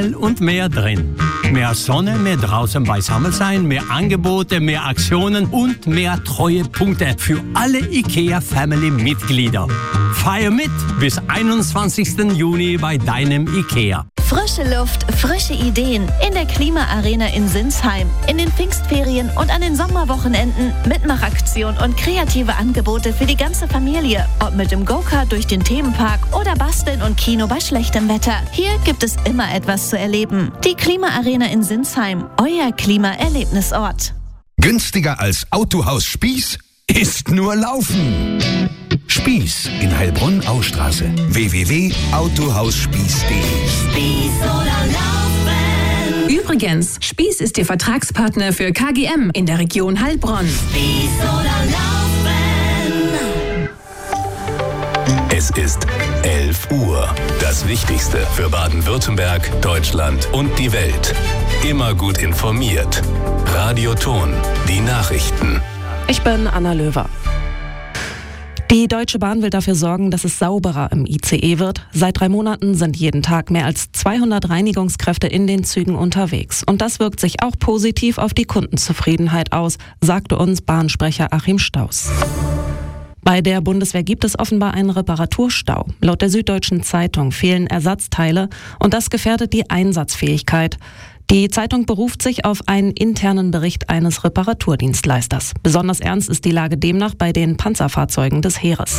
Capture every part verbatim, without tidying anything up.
viel und mehr drin. Mehr Sonne, mehr draußen beisammen sein, mehr Angebote, mehr Aktionen und mehr Treuepunkte für alle IKEA-Family-Mitglieder. Feier mit bis einundzwanzigsten Juni bei deinem IKEA. Frische Luft, frische Ideen in der Klimaarena in Sinsheim. In den Pfingstferien und an den Sommerwochenenden Mitmachaktion und kreative Angebote für die ganze Familie. Ob mit dem Go-Kart durch den Themenpark oder Basteln und Kino bei schlechtem Wetter. Hier gibt es immer etwas zu erleben. Die Klimaarena in Sinsheim, euer Klimaerlebnisort. Günstiger als Autohaus Spieß ist nur Laufen. Spieß in Heilbronn-Austraße. w w w punkt autohausspieß punkt d e Spieß oder Laufen. Übrigens, Spieß ist Ihr Vertragspartner für K G M in der Region Heilbronn. Spieß oder Laufen. Es ist elf Uhr. Das Wichtigste für Baden-Württemberg, Deutschland und die Welt. Immer gut informiert. Radio Ton, die Nachrichten. Ich bin Anna Löwer. Die Deutsche Bahn will dafür sorgen, dass es sauberer im I C E wird. Seit drei Monaten sind jeden Tag mehr als zweihundert Reinigungskräfte in den Zügen unterwegs. Und das wirkt sich auch positiv auf die Kundenzufriedenheit aus, sagte uns Bahnsprecher Achim Staus. Bei der Bundeswehr gibt es offenbar einen Reparaturstau. Laut der Süddeutschen Zeitung fehlen Ersatzteile und das gefährdet die Einsatzfähigkeit. Die Zeitung beruft sich auf einen internen Bericht eines Reparaturdienstleisters. Besonders ernst ist die Lage demnach bei den Panzerfahrzeugen des Heeres.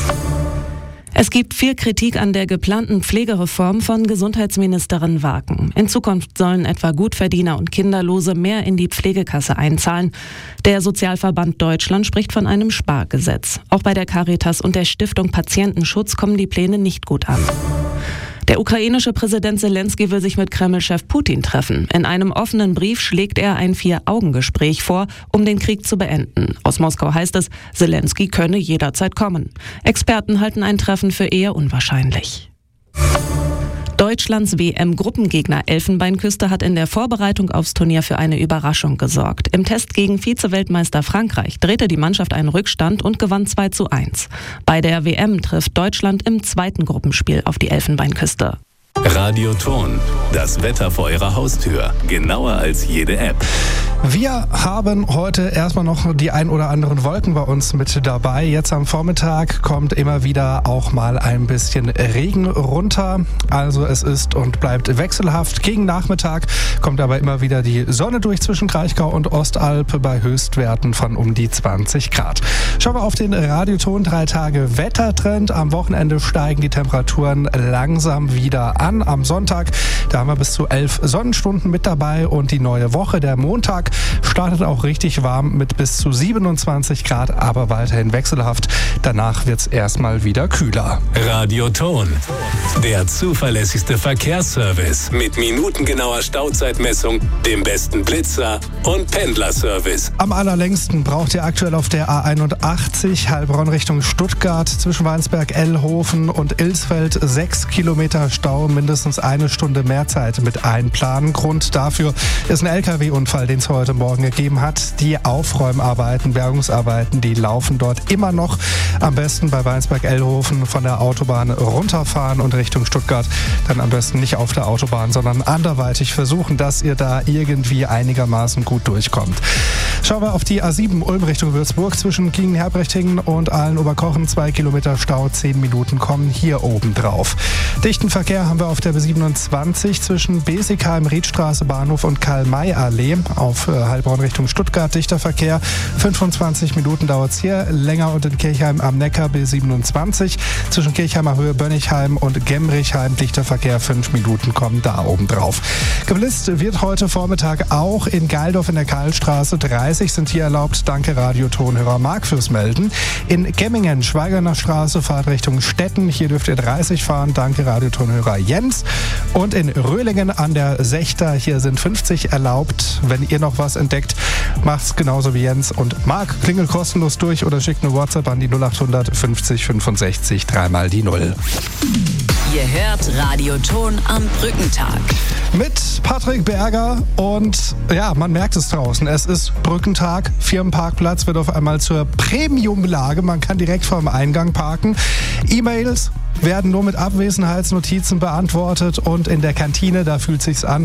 Es gibt viel Kritik an der geplanten Pflegereform von Gesundheitsministerin Waken. In Zukunft sollen etwa Gutverdiener und Kinderlose mehr in die Pflegekasse einzahlen. Der Sozialverband Deutschland spricht von einem Spargesetz. Auch bei der Caritas und der Stiftung Patientenschutz kommen die Pläne nicht gut an. Der ukrainische Präsident Zelensky will sich mit Kreml-Chef Putin treffen. In einem offenen Brief schlägt er ein Vier-Augen-Gespräch vor, um den Krieg zu beenden. Aus Moskau heißt es, Zelensky könne jederzeit kommen. Experten halten ein Treffen für eher unwahrscheinlich. Deutschlands W M-Gruppengegner Elfenbeinküste hat in der Vorbereitung aufs Turnier für eine Überraschung gesorgt. Im Test gegen Vize-Weltmeister Frankreich drehte die Mannschaft einen Rückstand und gewann zwei zu eins. Bei der W M trifft Deutschland im zweiten Gruppenspiel auf die Elfenbeinküste. Radio Ton, das Wetter vor Ihrer Haustür. Genauer als jede App. Wir haben heute erstmal noch die ein oder anderen Wolken bei uns mit dabei. Jetzt am Vormittag kommt immer wieder auch mal ein bisschen Regen runter. Also es ist und bleibt wechselhaft. Gegen Nachmittag kommt aber immer wieder die Sonne durch zwischen Kraichgau und Ostalb bei Höchstwerten von um die zwanzig Grad. Schauen wir auf den Radioton drei Tage Wettertrend. Am Wochenende steigen die Temperaturen langsam wieder an. Am Sonntag, da haben wir bis zu elf Sonnenstunden mit dabei und die neue Woche, der Montag, startet auch richtig warm mit bis zu siebenundzwanzig Grad, aber weiterhin wechselhaft. Danach wird es erstmal wieder kühler. Radio Ton, der zuverlässigste Verkehrsservice mit minutengenauer Stauzeitmessung, dem besten Blitzer und Pendlerservice. Am allerlängsten braucht ihr aktuell auf der A einundachtzig Heilbronn Richtung Stuttgart zwischen Weinsberg, Ellhofen und Ilsfeld sechs Kilometer Stau, mindestens eine Stunde mehr Zeit mit einplanen. Grund dafür ist ein L K W-Unfall, den es heute Morgen gegeben hat. Die Aufräumarbeiten, Bergungsarbeiten, die laufen dort immer noch. Am besten bei Weinsberg-Ellhofen von der Autobahn runterfahren und Richtung Stuttgart dann am besten nicht auf der Autobahn, sondern anderweitig versuchen, dass ihr da irgendwie einigermaßen gut durchkommt. Schauen wir auf die A sieben Ulm Richtung Würzburg zwischen Kingen-Herbrechting und Aalen-Oberkochen. Zwei Kilometer Stau, zehn Minuten kommen hier oben drauf. Dichten Verkehr haben wir auf der B siebenundzwanzig zwischen Besigheim, Riedstraße, Bahnhof und Karl-May-Allee. Auf Heilbronn Richtung Stuttgart dichter Verkehr. fünfundzwanzig Minuten dauert es hier. Länger und in Kirchheim am Neckar B siebenundzwanzig. Zwischen Kirchheimer Höhe, Bönnigheim und Gemrichheim dichter Verkehr. Fünf Minuten kommen da oben drauf. Geblitzt wird heute Vormittag auch in Geildorf in der Karlstraße. dreißig sind hier erlaubt. Danke Radio-Tonhörer Marc fürs Melden. In Gemmingen, Schweigerner Straße, Fahrt Richtung Stetten. Hier dürft ihr dreißig fahren. Danke Radio-Tonhörer Jens. Und in Röhlingen an der Sechter, hier sind fünfzig erlaubt. Wenn ihr noch was entdeckt, macht's genauso wie Jens und Marc. Klingelt kostenlos durch oder schickt eine WhatsApp an die null achthundert fünfzig fünfundsechzig dreimal die Null. Ihr hört Radio Ton am Brückentag. Mit Patrick Berger und ja, man merkt es draußen. Es ist Brückentag. Firmenparkplatz wird auf einmal zur Premiumlage. Man kann direkt vor dem Eingang parken. E-Mails werden nur mit Abwesenheitsnotizen beantwortet und in der Kantine, da fühlt sich's an,